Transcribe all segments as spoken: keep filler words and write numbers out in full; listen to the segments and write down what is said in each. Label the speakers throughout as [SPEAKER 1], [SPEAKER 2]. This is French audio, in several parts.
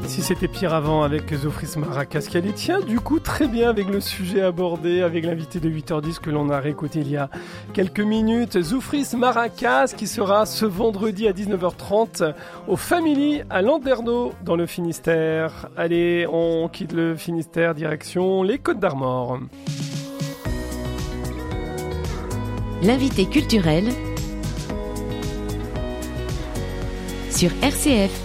[SPEAKER 1] Si c'était pire avant avec Zoufris Maracas qui allait tient du coup très bien avec le sujet abordé, avec l'invité de huit heures dix que l'on a réécouté il y a quelques minutes, Zoufris Maracas qui sera ce vendredi à dix-neuf heures trente au Family à Landerneau dans le Finistère. Allez, on quitte le Finistère direction les Côtes d'Armor.
[SPEAKER 2] L'invité culturel sur R C F.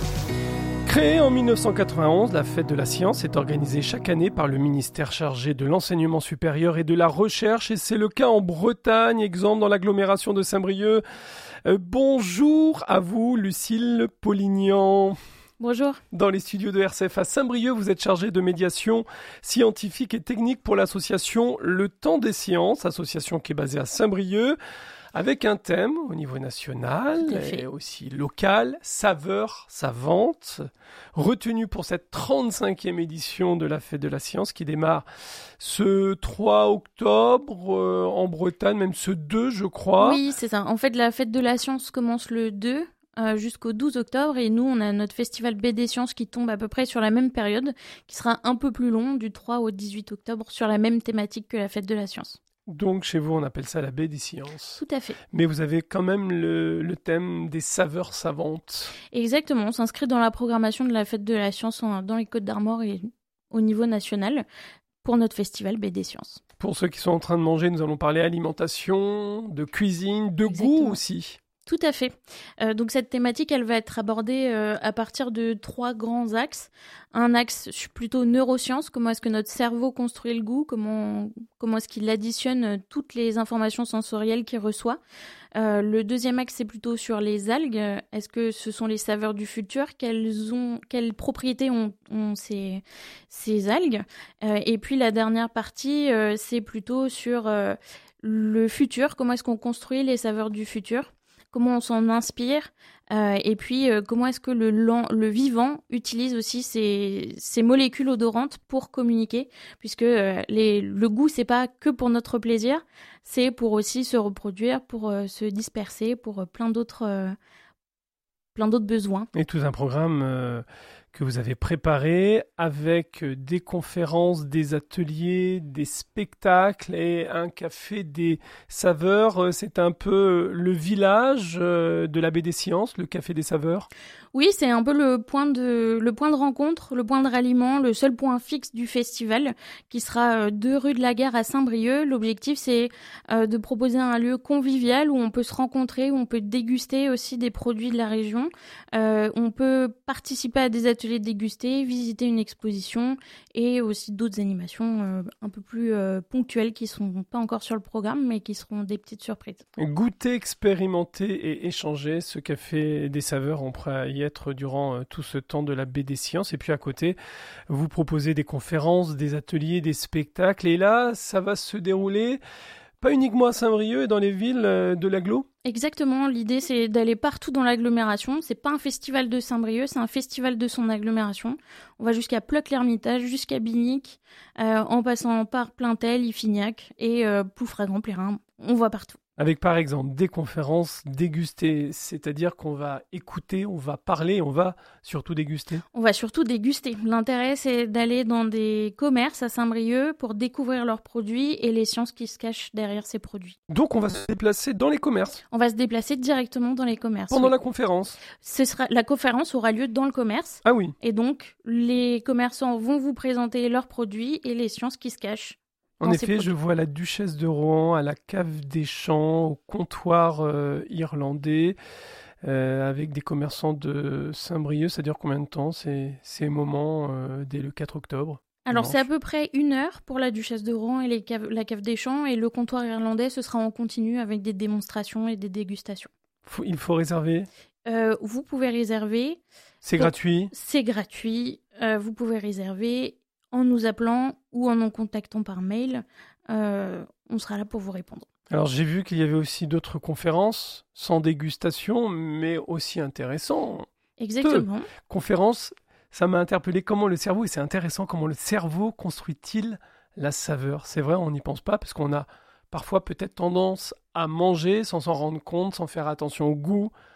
[SPEAKER 1] Créée en dix-neuf cent quatre-vingt-onze, la Fête de la Science est organisée chaque année par le ministère chargé de l'enseignement supérieur et de la recherche, et c'est le cas en Bretagne, exemple dans l'agglomération de Saint-Brieuc. Euh, bonjour à vous, Lucille Polignan.
[SPEAKER 3] Bonjour.
[SPEAKER 1] Dans les studios de R C F à Saint-Brieuc, vous êtes chargée de médiation scientifique et technique pour l'association Le Temps des Sciences, association qui est basée à Saint-Brieuc, avec un thème au niveau national et aussi local, saveurs savantes, retenu pour cette trente-cinquième édition de la Fête de la Science qui démarre ce trois octobre euh, en Bretagne, même ce deux je crois.
[SPEAKER 3] Oui, c'est ça. En fait, la Fête de la Science commence le deux euh, jusqu'au douze octobre et nous, on a notre festival B des Sciences qui tombe à peu près sur la même période, qui sera un peu plus long, du trois au dix-huit octobre, sur la même thématique que la Fête de la Science.
[SPEAKER 1] Donc, chez vous, on appelle ça la baie des sciences.
[SPEAKER 3] Tout à fait.
[SPEAKER 1] Mais vous avez quand même le, le thème des saveurs savantes.
[SPEAKER 3] Exactement. On s'inscrit dans la programmation de la Fête de la Science en, dans les Côtes d'Armor et au niveau national pour notre festival baie des sciences.
[SPEAKER 1] Pour ceux qui sont en train de manger, nous allons parler alimentation, de cuisine, de
[SPEAKER 3] Exactement.
[SPEAKER 1] goût aussi.
[SPEAKER 3] Tout à fait. Euh, donc cette thématique, elle va être abordée euh, à partir de trois grands axes. Un axe plutôt neurosciences, comment est-ce que notre cerveau construit le goût, comment, comment est-ce qu'il additionne toutes les informations sensorielles qu'il reçoit. Euh, le deuxième axe, c'est plutôt sur les algues. Est-ce que ce sont les saveurs du futur? Quelles, ont, quelles propriétés ont, ont ces, ces algues? euh, Et puis la dernière partie, euh, c'est plutôt sur euh, le futur, comment est-ce qu'on construit les saveurs du futur? Comment on s'en inspire, euh, et puis euh, comment est-ce que le, le vivant utilise aussi ces, ces molécules odorantes pour communiquer, puisque euh, les, le goût, c'est pas que pour notre plaisir, c'est pour aussi se reproduire, pour euh, se disperser, pour euh, plein d'autres, euh, plein d'autres besoins.
[SPEAKER 1] Et tout un programme euh, que vous avez préparé avec des conférences, des ateliers, des spectacles et un café des saveurs. C'est un peu le village de la baie des sciences, le café des saveurs.
[SPEAKER 3] Oui, c'est un peu le point de le point de rencontre, le point de ralliement, le seul point fixe du festival qui sera deux rue de la Gare à Saint-Brieuc. L'objectif, c'est euh, de proposer un lieu convivial où on peut se rencontrer, où on peut déguster aussi des produits de la région. Euh, on peut participer à des ateliers dégustés, visiter une exposition et aussi d'autres animations euh, un peu plus euh, ponctuelles qui ne sont pas encore sur le programme, mais qui seront des petites surprises.
[SPEAKER 1] Goûter, expérimenter et échanger, ce café des saveurs, on pourra y être durant euh, tout ce temps de la baie des sciences. Et puis à côté, vous proposez des conférences, des ateliers, des spectacles. Et là, ça va se dérouler pas uniquement à Saint-Brieuc et dans les villes euh, de l'agglo.
[SPEAKER 3] Exactement, l'idée c'est d'aller partout dans l'agglomération. C'est pas un festival de Saint-Brieuc, c'est un festival de son agglomération. On va jusqu'à Pleuc-l'Hermitage, jusqu'à Binic, euh, en passant par Plaintel, Iffignac et euh, Ploufragan, Plérin. On va partout.
[SPEAKER 1] Avec par exemple des conférences dégustées, c'est-à-dire qu'on va écouter, on va parler, on va surtout déguster.
[SPEAKER 3] On va surtout déguster. L'intérêt, c'est d'aller dans des commerces à Saint-Brieuc pour découvrir leurs produits et les sciences qui se cachent derrière ces produits.
[SPEAKER 1] Donc on va se déplacer dans les commerces.
[SPEAKER 3] On va se déplacer directement dans les commerces.
[SPEAKER 1] Pendant
[SPEAKER 3] oui.
[SPEAKER 1] la conférence.
[SPEAKER 3] Ce sera, la conférence aura lieu dans le commerce.
[SPEAKER 1] Ah oui.
[SPEAKER 3] Et donc, les commerçants vont vous présenter leurs produits et les sciences qui se cachent.
[SPEAKER 1] En effet, je vois la Duchesse de Rohan à la cave des champs, au comptoir euh, irlandais, euh, avec des commerçants de Saint-Brieuc. Ça dure combien de temps ces, ces moments euh, dès le quatre octobre?
[SPEAKER 3] Alors
[SPEAKER 1] dimanche.
[SPEAKER 3] C'est à peu près une heure pour la Duchesse de Rohan et les caves, la cave des champs, et le comptoir irlandais, ce sera en continu avec des démonstrations et des dégustations.
[SPEAKER 1] Faut, il faut réserver
[SPEAKER 3] euh, Vous pouvez réserver.
[SPEAKER 1] C'est
[SPEAKER 3] pour...
[SPEAKER 1] gratuit
[SPEAKER 3] C'est gratuit. Euh, vous pouvez réserver en nous appelant ou en nous contactant par mail. Euh, on sera là pour vous répondre.
[SPEAKER 1] Alors j'ai vu qu'il y avait aussi d'autres conférences sans dégustation, mais aussi intéressant.
[SPEAKER 3] Exactement.
[SPEAKER 1] Deux conférences, ça m'a interpellé comment le cerveau, et c'est intéressant comment le cerveau construit-il la saveur. C'est vrai, on n'y pense pas parce qu'on a parfois peut-être tendance à manger sans s'en rendre compte, sans faire attention au goût,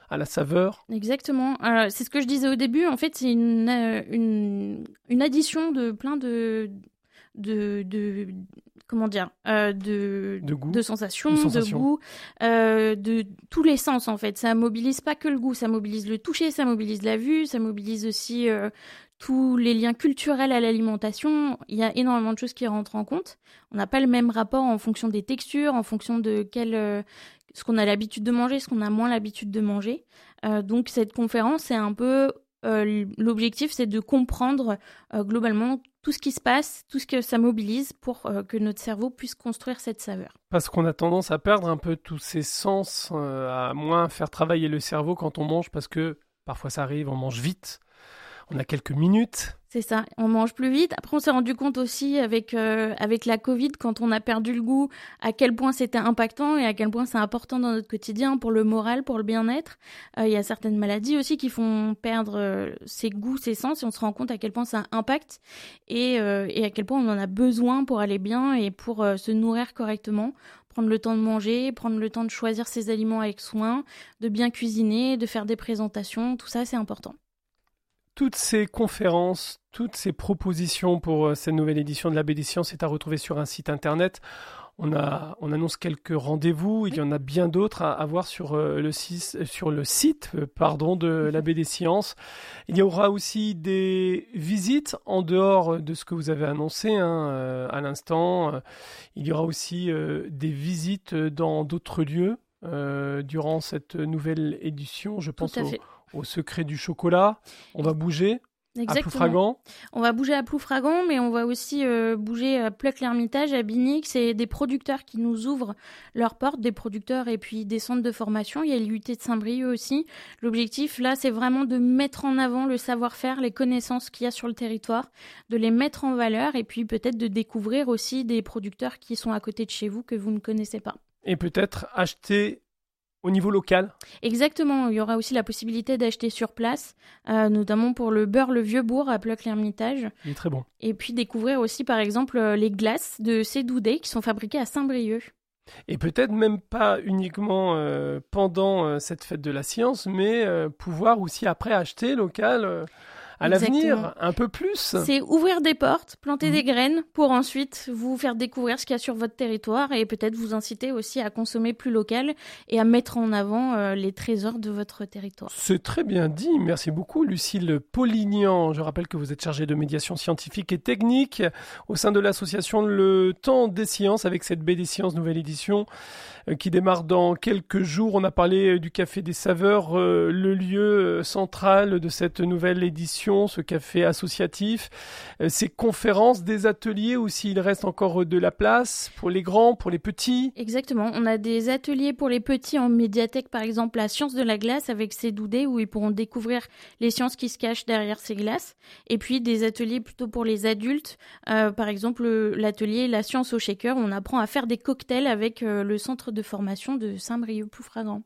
[SPEAKER 1] à la saveur.
[SPEAKER 3] Exactement. Alors, c'est ce que je disais au début. En fait, c'est une, euh, une, une addition de plein de... de, de comment dire euh, de,
[SPEAKER 1] de, goût.
[SPEAKER 3] de sensations,
[SPEAKER 1] de,
[SPEAKER 3] de
[SPEAKER 1] sensations.
[SPEAKER 3] goût, euh, de tous les sens en fait. Ça mobilise pas que le goût, ça mobilise le toucher, ça mobilise la vue, ça mobilise aussi euh, tous les liens culturels à l'alimentation. Il y a énormément de choses qui rentrent en compte. On n'a pas le même rapport en fonction des textures, en fonction de quel, euh, ce qu'on a l'habitude de manger, ce qu'on a moins l'habitude de manger. Euh, donc cette conférence, c'est un peu euh, l'objectif, c'est de comprendre euh, globalement tout ce qui se passe, tout ce que ça mobilise pour euh, que notre cerveau puisse construire cette saveur.
[SPEAKER 1] Parce qu'on a tendance à perdre un peu tous ces sens, euh, à moins faire travailler le cerveau quand on mange, parce que parfois ça arrive, on mange vite, on a quelques minutes.
[SPEAKER 3] C'est ça, on mange plus vite. Après, on s'est rendu compte aussi avec, euh, avec la Covid, quand on a perdu le goût, à quel point c'était impactant et à quel point c'est important dans notre quotidien pour le moral, pour le bien-être. Euh, il y a certaines maladies aussi qui font perdre euh, ses goûts, ses sens, et on se rend compte à quel point ça impacte et, euh, et à quel point on en a besoin pour aller bien et pour euh, se nourrir correctement. Prendre le temps de manger, prendre le temps de choisir ses aliments avec soin, de bien cuisiner, de faire des présentations, tout ça c'est important.
[SPEAKER 1] Toutes ces conférences, toutes ces propositions pour cette nouvelle édition de l'A B des Sciences est à retrouver sur un site internet. On, a, on annonce quelques rendez-vous, oui. Il y en a bien d'autres à, à voir sur le, sur le site pardon, de l'A B des Sciences. Il y aura aussi des visites en dehors de ce que vous avez annoncé hein, à l'instant. Il y aura aussi euh, des visites dans d'autres lieux euh, durant cette nouvelle édition. Je pense au, au secret du chocolat. On va bouger.
[SPEAKER 3] Exactement.
[SPEAKER 1] À Ploufragan.
[SPEAKER 3] On va bouger à Ploufragan, mais on va aussi euh, bouger à Pleuc-l'Hermitage, à Binic. C'est des producteurs qui nous ouvrent leurs portes, des producteurs et puis des centres de formation. Il y a l'U T de Saint-Brieuc aussi. L'objectif, là, c'est vraiment de mettre en avant le savoir-faire, les connaissances qu'il y a sur le territoire, de les mettre en valeur et puis peut-être de découvrir aussi des producteurs qui sont à côté de chez vous que vous ne connaissez pas.
[SPEAKER 1] Et peut-être acheter au niveau local.
[SPEAKER 3] Exactement, il y aura aussi la possibilité d'acheter sur place, euh, notamment pour le beurre Le Vieux-Bourg à Pleuc-l'Hermitage.
[SPEAKER 1] Il est très bon.
[SPEAKER 3] Et puis découvrir aussi par exemple les glaces de Cédoudet qui sont fabriquées à Saint-Brieuc.
[SPEAKER 1] Et peut-être même pas uniquement euh, pendant euh, cette fête de la science, mais euh, pouvoir aussi après acheter local euh, à
[SPEAKER 3] Exactement.
[SPEAKER 1] L'avenir, un peu plus.
[SPEAKER 3] C'est ouvrir des portes, planter
[SPEAKER 1] mmh.
[SPEAKER 3] des graines pour ensuite vous faire découvrir ce qu'il y a sur votre territoire et peut-être vous inciter aussi à consommer plus local et à mettre en avant euh, les trésors de votre territoire.
[SPEAKER 1] C'est très bien dit. Merci beaucoup, Lucille Polignan. Je rappelle que vous êtes chargée de médiation scientifique et technique au sein de l'association Le Temps des Sciences avec cette baie des Sciences nouvelle édition euh, qui démarre dans quelques jours. On a parlé euh, du Café des Saveurs, euh, le lieu euh, central de cette nouvelle édition, ce café associatif, euh, ces conférences, des ateliers aussi. Il reste encore de la place pour les grands, pour les petits.
[SPEAKER 3] Exactement. On a des ateliers pour les petits en médiathèque, par exemple, la science de la glace avec Cédoudet où ils pourront découvrir les sciences qui se cachent derrière ces glaces. Et puis des ateliers plutôt pour les adultes, euh, par exemple l'atelier La science au shaker où on apprend à faire des cocktails avec euh, le centre de formation de Saint-Brieuc-Ploufragan.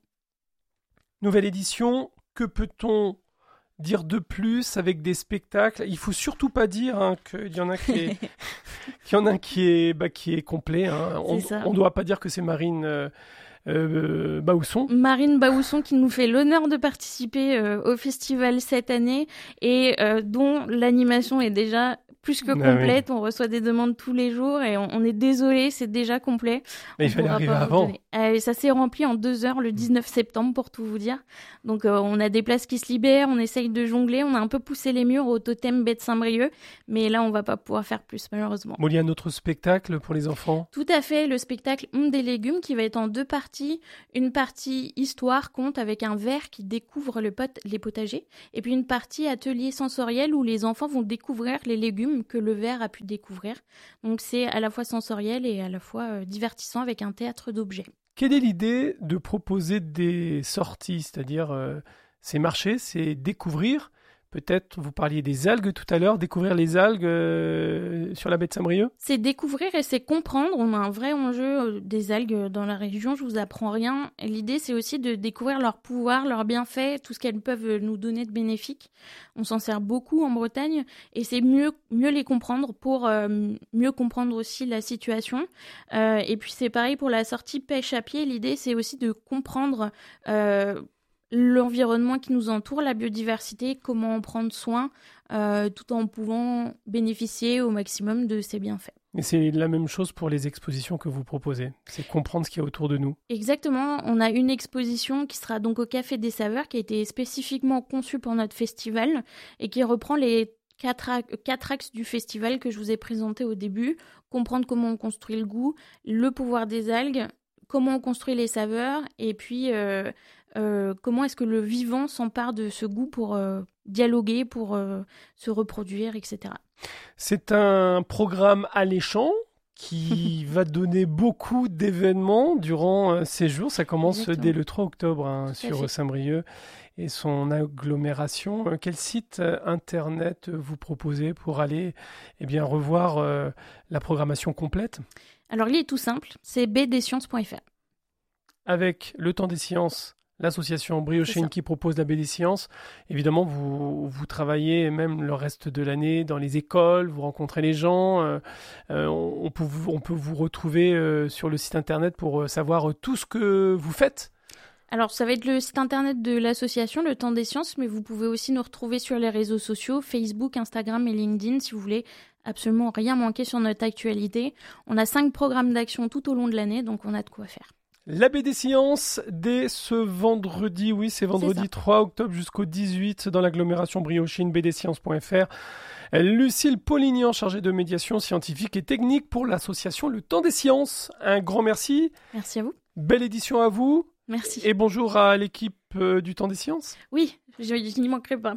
[SPEAKER 1] Nouvelle édition, que peut-on dire de plus avec des spectacles? Il faut surtout pas dire hein, qu'il y en a qui est, qu'il y en a qui est, bah, qui est complet. Hein. On ne doit pas dire que c'est Marine euh, euh, Baousson.
[SPEAKER 3] Marine Baousson qui nous fait l'honneur de participer euh, au festival cette année et euh, dont l'animation est déjà plus que complète. Ah oui. On reçoit des demandes tous les jours et on, on est désolé, c'est déjà complet.
[SPEAKER 1] Mais on il fallait arriver avant.
[SPEAKER 3] Euh, ça s'est rempli en deux heures le dix-neuf septembre pour tout vous dire. Donc euh, on a des places qui se libèrent, on essaye de jongler, on a un peu poussé les murs au totem baie de Saint-Brieuc, mais là on va pas pouvoir faire plus malheureusement.
[SPEAKER 1] Bon, il y a un autre spectacle pour les enfants.
[SPEAKER 3] Tout à fait, le spectacle Hum des légumes qui va être en deux parties. Une partie histoire, conte avec un ver qui découvre le pot- les potagers et puis une partie atelier sensoriel où les enfants vont découvrir les légumes que le ver a pu découvrir. Donc c'est à la fois sensoriel et à la fois euh, divertissant avec un théâtre d'objets.
[SPEAKER 1] Quelle est l'idée de proposer des sorties, c'est-à-dire euh, c'est marcher, c'est découvrir, peut-être vous parliez des algues tout à l'heure, découvrir les algues euh, sur la baie de Saint-Brieuc? C'est
[SPEAKER 3] découvrir et c'est comprendre, on a un vrai enjeu des algues dans la région, je vous apprends rien. Et l'idée c'est aussi de découvrir leur pouvoir, leurs bienfaits, tout ce qu'elles peuvent nous donner de bénéfique. On s'en sert beaucoup en Bretagne et c'est mieux, mieux les comprendre pour euh, mieux comprendre aussi la situation. Euh, et puis c'est pareil pour la sortie pêche à pied, l'idée c'est aussi de comprendre... Euh, l'environnement qui nous entoure, la biodiversité, comment en prendre soin, euh, tout en pouvant bénéficier au maximum de ses bienfaits.
[SPEAKER 1] Et c'est la même chose pour les expositions que vous proposez, c'est comprendre ce qu'il y a autour de nous.
[SPEAKER 3] Exactement, on a une exposition qui sera donc au Café des Saveurs, qui a été spécifiquement conçue pour notre festival et qui reprend les quatre, quatre axes du festival que je vous ai présentés au début. Comprendre comment on construit le goût, le pouvoir des algues, comment on construit les saveurs et puis euh, euh, comment est-ce que le vivant s'empare de ce goût pour euh, dialoguer, pour euh, se reproduire, et cetera. C'est
[SPEAKER 1] un programme alléchant qui va donner beaucoup d'événements durant euh, ces jours. Ça commence Exactement. Dès le trois octobre hein, sur Saint-Brieuc et son agglomération. Euh, quel site euh, internet vous proposez pour aller eh bien, revoir euh, la programmation complète ?
[SPEAKER 3] Alors, il est tout simple, c'est b d sciences point f r.
[SPEAKER 1] Avec le temps des sciences, l'association Briochine qui propose la B D Sciences. Évidemment, vous, vous travaillez même le reste de l'année dans les écoles, vous rencontrez les gens. Euh, euh, on, peut vous, on peut vous retrouver euh, sur le site internet pour savoir tout ce que vous faites.
[SPEAKER 3] Alors, ça va être le site internet de l'association, le temps des sciences, mais vous pouvez aussi nous retrouver sur les réseaux sociaux, Facebook, Instagram et LinkedIn, si vous voulez absolument rien manquer sur notre actualité. On a cinq programmes d'action tout au long de l'année, donc on a de quoi faire.
[SPEAKER 1] La B D Sciences, dès ce vendredi, oui, c'est vendredi c'est trois octobre jusqu'au dix-huit dans l'agglomération Briochine, b d sciences point f r. Lucille Polignan, chargée de médiation scientifique et technique pour l'association Le Temps des Sciences. Un grand merci.
[SPEAKER 3] Merci à vous.
[SPEAKER 1] Belle édition à vous.
[SPEAKER 3] Merci.
[SPEAKER 1] Et bonjour à l'équipe euh, du Temps des Sciences.
[SPEAKER 3] Oui, je, je n'y manquerai pas.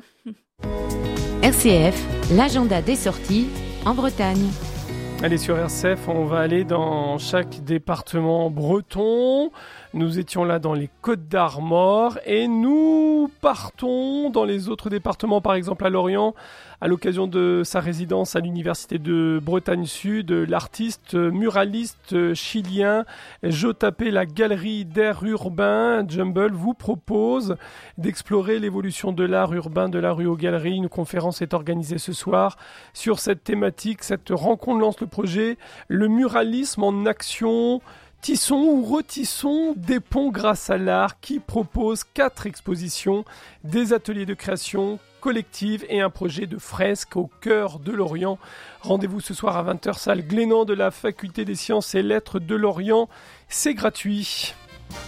[SPEAKER 2] R C F, l'agenda des sorties en Bretagne.
[SPEAKER 1] Allez, sur R C F, on va aller dans chaque département breton. Nous étions là dans les Côtes-d'Armor et nous partons dans les autres départements, par exemple à Lorient, à l'occasion de sa résidence à l'Université de Bretagne Sud. L'artiste muraliste chilien Jotapé, la galerie d'air urbain Jumble, vous propose d'explorer l'évolution de l'art urbain de la rue aux galeries. Une conférence est organisée ce soir sur cette thématique. Cette rencontre lance le projet Le muralisme en action. Tissons ou retissons des ponts grâce à l'art, qui propose quatre expositions, des ateliers de création collective et un projet de fresque au cœur de Lorient. Rendez-vous ce soir à vingt heures, salle Glénan de la Faculté des Sciences et Lettres de Lorient. C'est gratuit.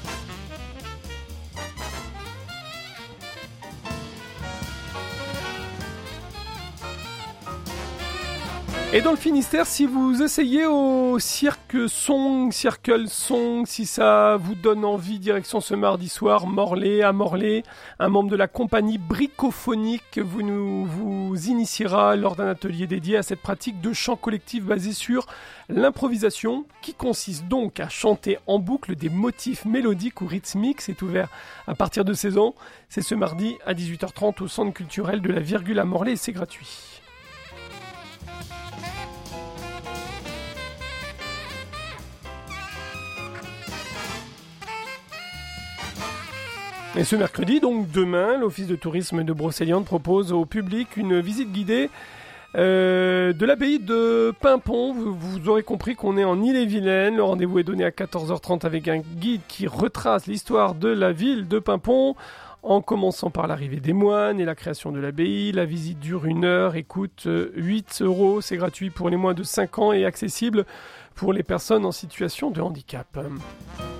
[SPEAKER 1] Et dans le Finistère, si vous essayez au Cirque Song, Circle Song, si ça vous donne envie, direction ce mardi soir, Morlaix, à Morlaix, un membre de la compagnie bricophonique vous, nous, vous initiera lors d'un atelier dédié à cette pratique de chant collectif basée sur l'improvisation, qui consiste donc à chanter en boucle des motifs mélodiques ou rythmiques. C'est ouvert à partir de seize ans. C'est ce mardi à dix-huit heures trente au Centre culturel de la Virgule à Morlaix et c'est gratuit. Et ce mercredi, donc demain, l'Office de tourisme de Brocéliande propose au public une visite guidée euh, de l'abbaye de Paimpont. Vous, vous aurez compris qu'on est en Ille-et-Vilaine. Le rendez-vous est donné à quatorze heures trente avec un guide qui retrace l'histoire de la ville de Paimpont, en commençant par l'arrivée des moines et la création de l'abbaye. La visite dure une heure et coûte huit euros. C'est gratuit pour les moins de cinq ans et accessible pour les personnes en situation de handicap.